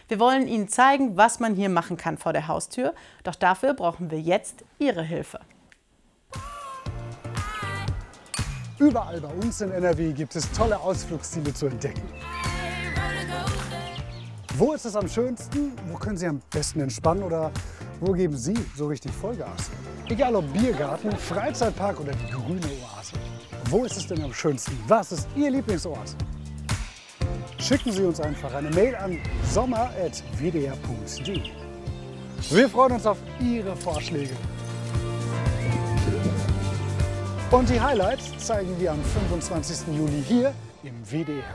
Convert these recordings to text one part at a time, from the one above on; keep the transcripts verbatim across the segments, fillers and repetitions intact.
Wir wollen Ihnen zeigen, was man hier machen kann vor der Haustür. Doch dafür brauchen wir jetzt Ihre Hilfe. Überall bei uns in N R W gibt es tolle Ausflugsziele zu entdecken. Wo ist es am schönsten? Wo können Sie am besten entspannen? Oder wo geben Sie so richtig Vollgas? Egal ob Biergarten, Freizeitpark oder die grüne Oase. Wo ist es denn am schönsten? Was ist Ihr Lieblingsort? Schicken Sie uns einfach eine Mail an sommer at w d r punkt d e. Wir freuen uns auf Ihre Vorschläge. Und die Highlights zeigen wir am fünfundzwanzigsten Juli hier im W D R.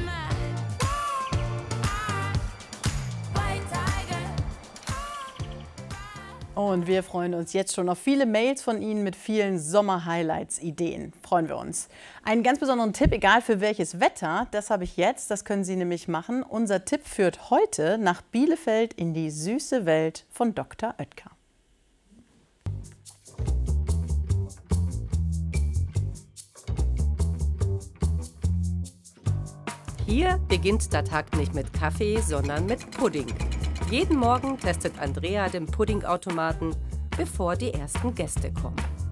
Und wir freuen uns jetzt schon auf viele Mails von Ihnen mit vielen Sommer-Highlights-Ideen. Freuen wir uns. Einen ganz besonderen Tipp, egal für welches Wetter, das habe ich jetzt, das können Sie nämlich machen. Unser Tipp führt heute nach Bielefeld in die süße Welt von Doktor Oetker. Hier beginnt der Tag nicht mit Kaffee, sondern mit Pudding. Jeden Morgen testet Andrea den Puddingautomaten, bevor die ersten Gäste kommen.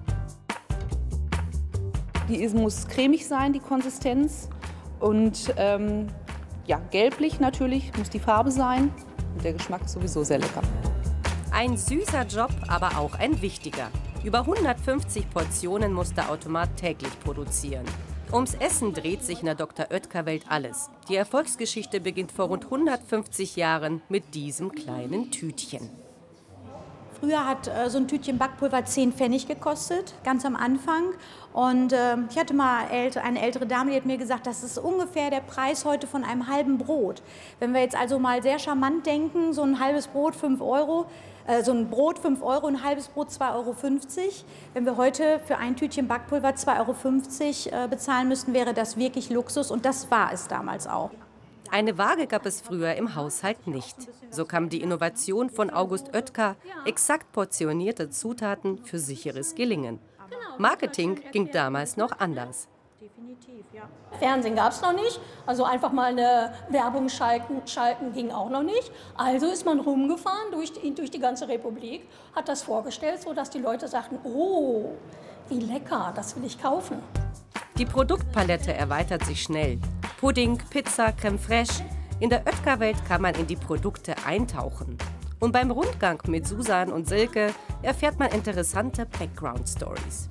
Die muss cremig sein, die Konsistenz. Und ähm, ja, gelblich natürlich, muss die Farbe sein. Und der Geschmack ist sowieso sehr lecker. Ein süßer Job, aber auch ein wichtiger. Über hundertfünfzig Portionen muss der Automat täglich produzieren. Ums Essen dreht sich in der Doktor Oetker-Welt alles. Die Erfolgsgeschichte beginnt vor rund hundertfünfzig Jahren mit diesem kleinen Tütchen. Früher hat äh, so ein Tütchen Backpulver zehn Pfennig gekostet, ganz am Anfang. Und äh, ich hatte mal ält eine ältere Dame, die hat mir gesagt, das ist ungefähr der Preis heute von einem halben Brot. Wenn wir jetzt also mal sehr charmant denken, so ein halbes Brot fünf Euro, äh, so ein Brot fünf Euro, ein halbes Brot zwei Euro fünfzig. Wenn wir heute für ein Tütchen Backpulver zwei Euro fünfzig äh, bezahlen müssten, wäre das wirklich Luxus. Und das war es damals auch. Eine Waage gab es früher im Haushalt nicht. So kam die Innovation von August Oetker, exakt portionierte Zutaten für sicheres Gelingen. Marketing ging damals noch anders. Fernsehen gab es noch nicht, also einfach mal eine Werbung schalten, schalten ging auch noch nicht. Also ist man rumgefahren durch die, durch die ganze Republik, hat das vorgestellt, sodass die Leute sagten, oh, wie lecker, das will ich kaufen. Die Produktpalette erweitert sich schnell. Pudding, Pizza, Crème fraîche. In der Oetker-Welt kann man in die Produkte eintauchen. Und beim Rundgang mit Susan und Silke erfährt man interessante Background-Stories.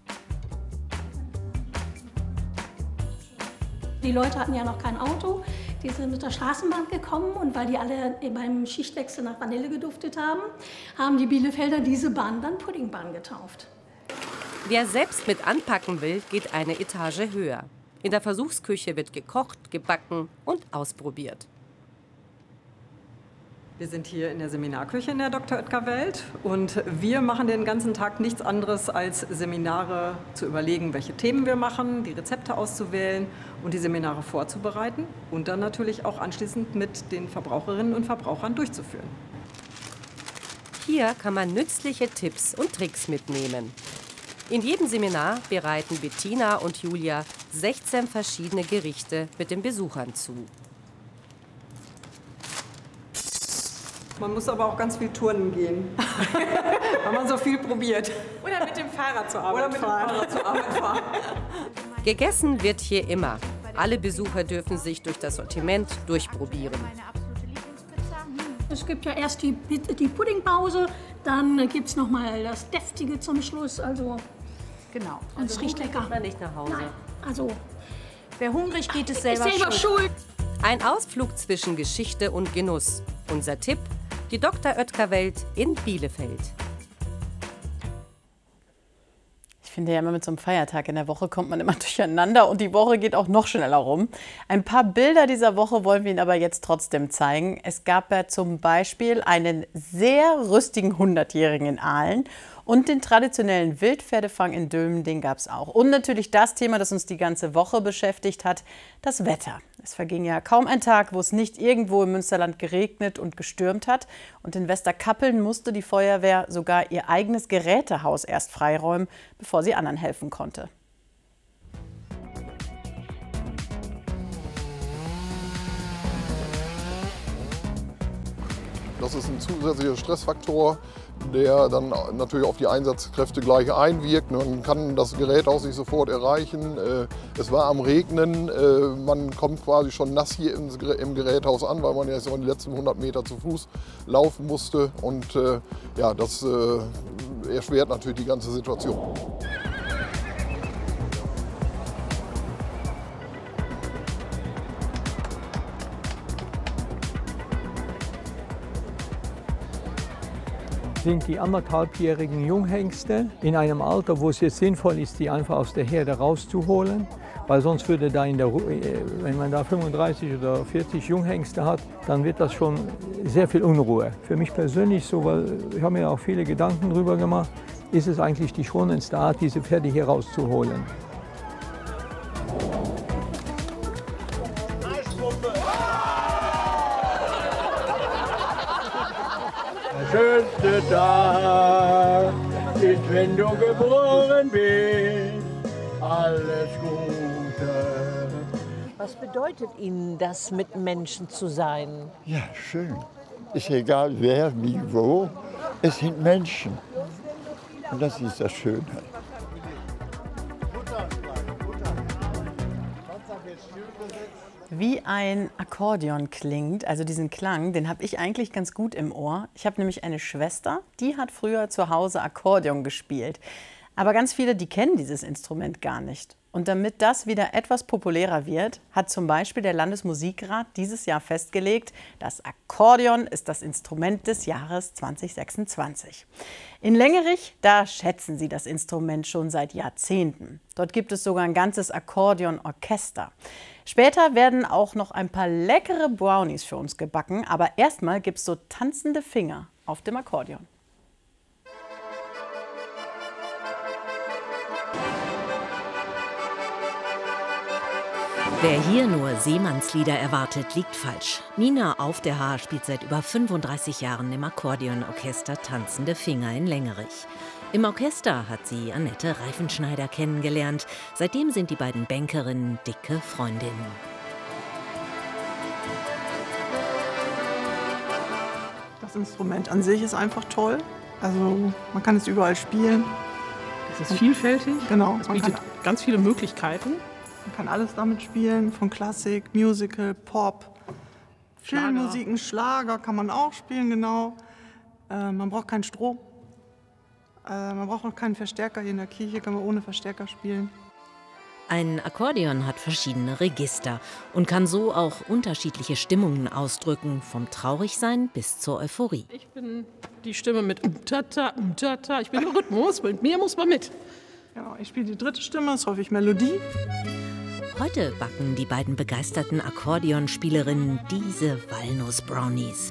Die Leute hatten ja noch kein Auto, die sind mit der Straßenbahn gekommen und weil die alle beim Schichtwechsel nach Vanille geduftet haben, haben die Bielefelder diese Bahn dann Puddingbahn getauft. Wer selbst mit anpacken will, geht eine Etage höher. In der Versuchsküche wird gekocht, gebacken und ausprobiert. Wir sind hier in der Seminarküche in der Doktor Oetker-Welt und wir machen den ganzen Tag nichts anderes als Seminare zu überlegen, welche Themen wir machen, die Rezepte auszuwählen und die Seminare vorzubereiten und dann natürlich auch anschließend mit den Verbraucherinnen und Verbrauchern durchzuführen. Hier kann man nützliche Tipps und Tricks mitnehmen. In jedem Seminar bereiten Bettina und Julia sechzehn verschiedene Gerichte mit den Besuchern zu. Man muss aber auch ganz viel turnen gehen, weil man so viel probiert. Oder mit dem Fahrrad zur Arbeit Oder mit fahren. dem Fahrrad zur Arbeit fahren. Gegessen wird hier immer. Alle Besucher dürfen sich durch das Sortiment durchprobieren. Es gibt ja erst die, die Puddingpause, dann gibt es noch mal das Deftige zum Schluss. Also, genau. Und es riecht lecker. Man nicht nach Hause. Nein, also wer hungrig geht, ist selber, ist selber schuld. schuld. Ein Ausflug zwischen Geschichte und Genuss. Unser Tipp: die Doktor Oetker-Welt in Bielefeld. Ich finde ja immer, mit so einem Feiertag in der Woche kommt man immer durcheinander und die Woche geht auch noch schneller rum. Ein paar Bilder dieser Woche wollen wir Ihnen aber jetzt trotzdem zeigen. Es gab ja zum Beispiel einen sehr rüstigen hundertjährigen in Aalen und den traditionellen Wildpferdefang in Dülmen, den gab es auch. Und natürlich das Thema, das uns die ganze Woche beschäftigt hat, das Wetter. Es verging ja kaum ein Tag, wo es nicht irgendwo im Münsterland geregnet und gestürmt hat. Und in Westerkappeln musste die Feuerwehr sogar ihr eigenes Gerätehaus erst freiräumen, bevor sie anderen helfen konnte. Das ist ein zusätzlicher Stressfaktor, der dann natürlich auf die Einsatzkräfte gleich einwirkt. Man kann das Geräthaus nicht sofort erreichen. Es war am Regnen, man kommt quasi schon nass hier im Geräthaus an, weil man jetzt die letzten hundert Meter zu Fuß laufen musste. Und ja, das erschwert natürlich die ganze Situation. Sind die anderthalbjährigen Junghengste in einem Alter, wo es jetzt sinnvoll ist, die einfach aus der Herde rauszuholen, weil sonst würde da in der, wenn man da fünfunddreißig oder vierzig Junghengste hat, dann wird das schon sehr viel Unruhe. Für mich persönlich so, weil ich habe mir auch viele Gedanken darüber gemacht, ist es eigentlich die schonendste Art, diese Pferde hier rauszuholen. Der schönste Tag ist, wenn du geboren bist. Alles Gute. Was bedeutet Ihnen das, mit Menschen zu sein? Ja, schön. Ist egal wer, wie, wo. Es sind Menschen. Und das ist das Schöne. Wie ein Akkordeon klingt, also diesen Klang, den habe ich eigentlich ganz gut im Ohr. Ich habe nämlich eine Schwester, die hat früher zu Hause Akkordeon gespielt. Aber ganz viele, die kennen dieses Instrument gar nicht. Und damit das wieder etwas populärer wird, hat zum Beispiel der Landesmusikrat dieses Jahr festgelegt, das Akkordeon ist das Instrument des Jahres zweitausendsechsundzwanzig. In Lengerich, da schätzen sie das Instrument schon seit Jahrzehnten. Dort gibt es sogar ein ganzes Akkordeonorchester. Später werden auch noch ein paar leckere Brownies für uns gebacken, aber erstmal gibt es so tanzende Finger auf dem Akkordeon. Wer hier nur Seemannslieder erwartet, liegt falsch. Nina Auf der Haar spielt seit über fünfunddreißig Jahren im Akkordeonorchester Tanzende Finger in Lengerich. Im Orchester hat sie Annette Reifenschneider kennengelernt. Seitdem sind die beiden Bankerinnen dicke Freundinnen. Das Instrument an sich ist einfach toll. Also man kann es überall spielen. Es ist vielfältig. Genau. Es bietet ganz viele Möglichkeiten. Man kann alles damit spielen, von Klassik, Musical, Pop, Schlager. Filmmusiken, Schlager kann man auch spielen, genau. Äh, man braucht keinen Strom. Äh, man braucht auch keinen Verstärker. Hier in der Kirche kann man ohne Verstärker spielen. Ein Akkordeon hat verschiedene Register und kann so auch unterschiedliche Stimmungen ausdrücken, vom Traurigsein bis zur Euphorie. Ich bin die Stimme mit Umtata, Umtata. Ich bin im Rhythmus, mit mir muss man mit. Genau, ich spiele die dritte Stimme, ist häufig Melodie. Heute backen die beiden begeisterten Akkordeonspielerinnen diese Walnuss-Brownies.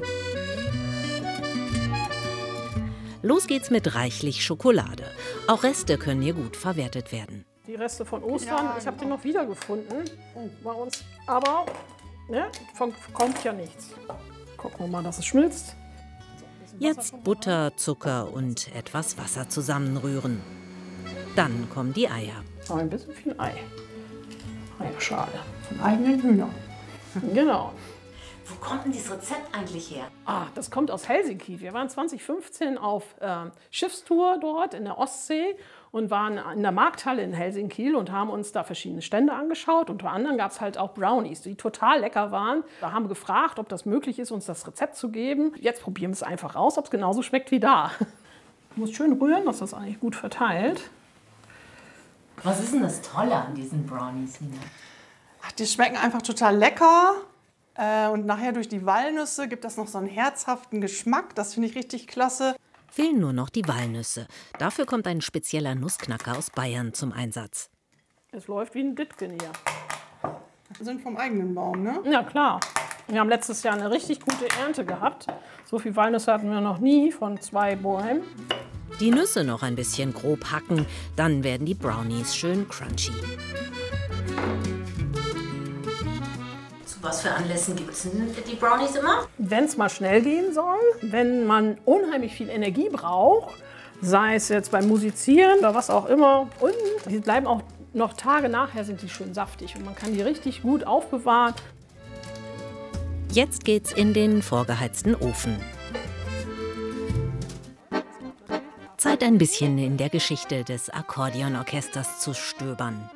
Los geht's mit reichlich Schokolade. Auch Reste können hier gut verwertet werden. Die Reste von Ostern, ich habe die noch wiedergefunden bei uns. Aber ne, von, kommt ja nichts. Gucken wir mal, dass es schmilzt. Jetzt Butter, Zucker und etwas Wasser zusammenrühren. Dann kommen die Eier. Ein bisschen viel Ei. Eierschale von eigenen Hühnern. Genau. Wo kommt denn dieses Rezept eigentlich her? Ah, das kommt aus Helsinki. Wir waren zwanzig fünfzehn auf äh, Schiffstour dort in der Ostsee und waren in der Markthalle in Helsinki und haben uns da verschiedene Stände angeschaut. Unter anderem gab es halt auch Brownies, die total lecker waren. Da haben wir gefragt, ob das möglich ist, uns das Rezept zu geben. Jetzt probieren wir es einfach aus, ob es genauso schmeckt wie da. Du musst schön rühren, dass das eigentlich gut verteilt. Was ist denn das Tolle an diesen Brownies, Nina? Ach, die schmecken einfach total lecker. Äh, und nachher durch die Walnüsse gibt das noch so einen herzhaften Geschmack. Das finde ich richtig klasse. Fehlen nur noch die Walnüsse. Dafür kommt ein spezieller Nussknacker aus Bayern zum Einsatz. Es läuft wie ein Ditgen hier. Wir sind vom eigenen Baum, ne? Ja, klar. Wir haben letztes Jahr eine richtig gute Ernte gehabt. So viel Walnüsse hatten wir noch nie von zwei Bäumen. Die Nüsse noch ein bisschen grob hacken, dann werden die Brownies schön crunchy. Zu was für Anlässen gibt es denn die Brownies immer? Wenn es mal schnell gehen soll, wenn man unheimlich viel Energie braucht, sei es jetzt beim Musizieren oder was auch immer. Und die bleiben auch noch Tage nachher, sind die schön saftig und man kann die richtig gut aufbewahren. Jetzt geht's in den vorgeheizten Ofen. Zeit, ein bisschen in der Geschichte des Akkordeonorchesters zu stöbern.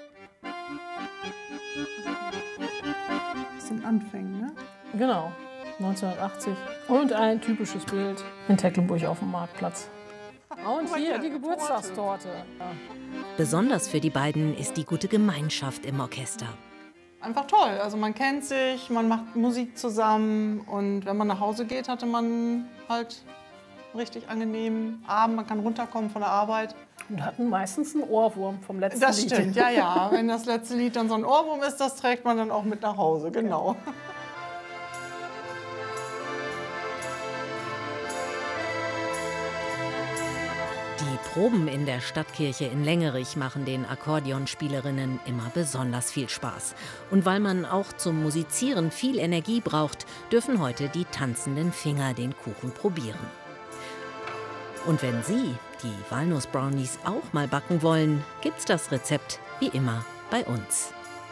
Das sind Anfänge, ne? Genau, neunzehnhundertachtzig. Und ein typisches Bild in Tecklenburg auf dem Marktplatz. Und hier die Geburtstagstorte. Ja. Besonders für die beiden ist die gute Gemeinschaft im Orchester. Einfach toll. Also man kennt sich, man macht Musik zusammen und wenn man nach Hause geht, hatte man halt einen richtig angenehmen Abend. Man kann runterkommen von der Arbeit. Und hatten meistens einen Ohrwurm vom letzten Das Lied. Das stimmt, ja, ja. Wenn das letzte Lied dann so ein Ohrwurm ist, das trägt man dann auch mit nach Hause, genau. Die Proben in der Stadtkirche in Längerich machen den Akkordeonspielerinnen immer besonders viel Spaß. Und weil man auch zum Musizieren viel Energie braucht, dürfen heute die tanzenden Finger den Kuchen probieren. Und wenn Sie die Walnuss-Brownies auch mal backen wollen, gibt's das Rezept wie immer bei uns.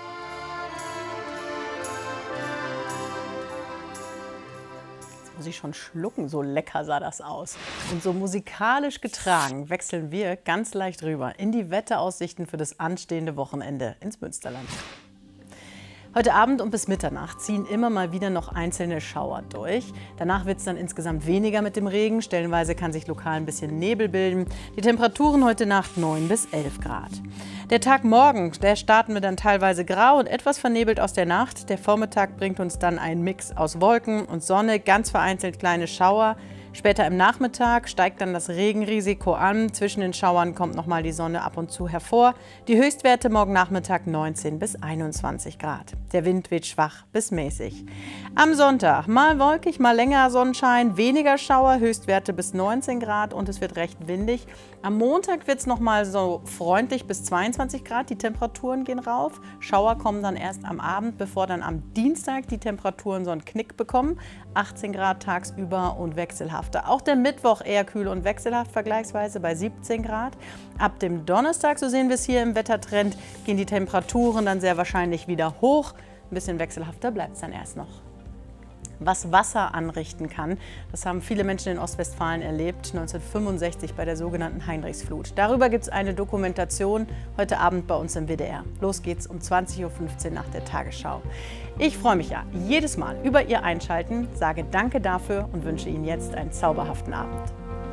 Muss ich schon schlucken, so lecker sah das aus. Und so musikalisch getragen wechseln wir ganz leicht rüber in die Wetteraussichten für das anstehende Wochenende ins Münsterland. Heute Abend und bis Mitternacht ziehen immer mal wieder noch einzelne Schauer durch. Danach wird es dann insgesamt weniger mit dem Regen. Stellenweise kann sich lokal ein bisschen Nebel bilden. Die Temperaturen heute Nacht neun bis elf Grad. Der Tag morgen, der starten wir dann teilweise grau und etwas vernebelt aus der Nacht. Der Vormittag bringt uns dann einen Mix aus Wolken und Sonne, ganz vereinzelt kleine Schauer. Später im Nachmittag steigt dann das Regenrisiko an. Zwischen den Schauern kommt noch mal die Sonne ab und zu hervor. Die Höchstwerte morgen Nachmittag neunzehn bis einundzwanzig Grad. Der Wind weht schwach bis mäßig. Am Sonntag mal wolkig, mal länger Sonnenschein, weniger Schauer, Höchstwerte bis neunzehn Grad und es wird recht windig. Am Montag wird es noch mal so freundlich bis zweiundzwanzig Grad. Die Temperaturen gehen rauf. Schauer kommen dann erst am Abend, bevor dann am Dienstag die Temperaturen so einen Knick bekommen. achtzehn Grad tagsüber und wechselhaft. Auch der Mittwoch eher kühl und wechselhaft vergleichsweise bei siebzehn Grad. Ab dem Donnerstag, so sehen wir es hier im Wettertrend, gehen die Temperaturen dann sehr wahrscheinlich wieder hoch. Ein bisschen wechselhafter bleibt es dann erst noch. Was Wasser anrichten kann, das haben viele Menschen in Ostwestfalen erlebt, neunzehnhundertfünfundsechzig bei der sogenannten Heinrichsflut. Darüber gibt es eine Dokumentation heute Abend bei uns im W D R. Los geht's um zwanzig Uhr fünfzehn nach der Tagesschau. Ich freue mich ja jedes Mal über Ihr Einschalten, sage Danke dafür und wünsche Ihnen jetzt einen zauberhaften Abend.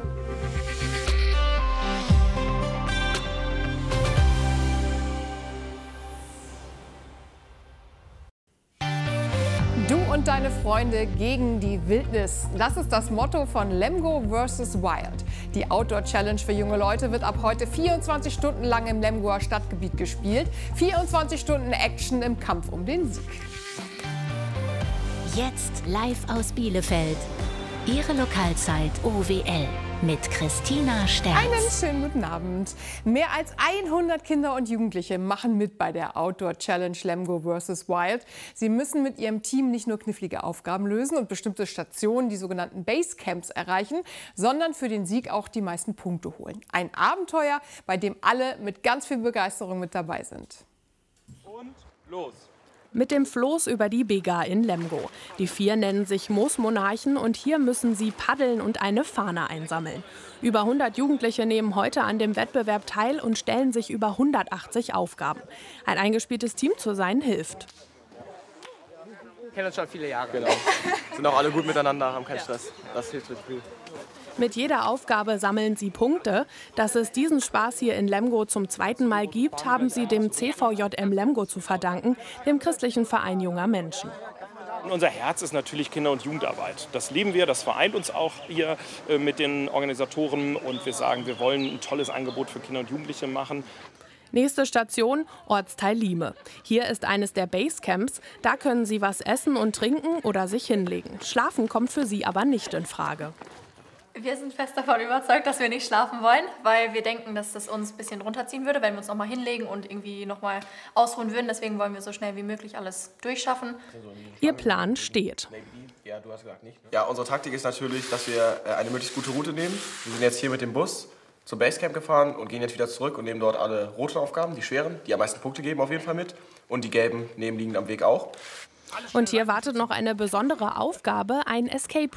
Du und deine Freunde gegen die Wildnis. Das ist das Motto von Lemgo versus. Wild. Die Outdoor-Challenge für junge Leute wird ab heute vierundzwanzig Stunden lang im Lemgoer Stadtgebiet gespielt. vierundzwanzig Stunden Action im Kampf um den Sieg. Jetzt live aus Bielefeld. Ihre Lokalzeit O W L mit Christina Sterz. Einen schönen guten Abend. Mehr als hundert Kinder und Jugendliche machen mit bei der Outdoor-Challenge Lemgo versus. Wild. Sie müssen mit ihrem Team nicht nur knifflige Aufgaben lösen und bestimmte Stationen, die sogenannten Basecamps, erreichen, sondern für den Sieg auch die meisten Punkte holen. Ein Abenteuer, bei dem alle mit ganz viel Begeisterung mit dabei sind. Und los! Mit dem Floß über die Bega in Lemgo. Die vier nennen sich Moosmonarchen und hier müssen sie paddeln und eine Fahne einsammeln. Über hundert Jugendliche nehmen heute an dem Wettbewerb teil und stellen sich über hundertachtzig Aufgaben. Ein eingespieltes Team zu sein hilft. Wir kennen uns schon viele Jahre. Genau. Sind auch alle gut miteinander, haben keinen Stress. Das hilft richtig viel. Mit jeder Aufgabe sammeln sie Punkte. Dass es diesen Spaß hier in Lemgo zum zweiten Mal gibt, haben sie dem C V J M Lemgo zu verdanken, dem christlichen Verein junger Menschen. Unser Herz ist natürlich Kinder- und Jugendarbeit. Das lieben wir, das vereint uns auch hier mit den Organisatoren. Und wir sagen, wir wollen ein tolles Angebot für Kinder und Jugendliche machen. Nächste Station, Ortsteil Lieme. Hier ist eines der Basecamps. Da können sie was essen und trinken oder sich hinlegen. Schlafen kommt für sie aber nicht in Frage. Wir sind fest davon überzeugt, dass wir nicht schlafen wollen, weil wir denken, dass das uns ein bisschen runterziehen würde, wenn wir uns noch mal hinlegen und irgendwie noch mal ausruhen würden. Deswegen wollen wir so schnell wie möglich alles durchschaffen. Ihr Plan steht. Ja, du hast gesagt nicht. Ja, unsere Taktik ist natürlich, dass wir eine möglichst gute Route nehmen. Wir sind jetzt hier mit dem Bus zum Basecamp gefahren und gehen jetzt wieder zurück und nehmen dort alle roten Aufgaben, die schweren, die am meisten Punkte geben auf jeden Fall mit. Und die gelben nebenliegend am Weg auch. Und hier wartet noch eine besondere Aufgabe, ein Escape